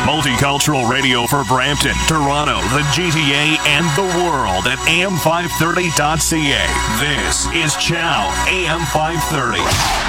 Multicultural radio for Brampton, Toronto, the GTA, and the world at am530.ca. This is Chow AM 530.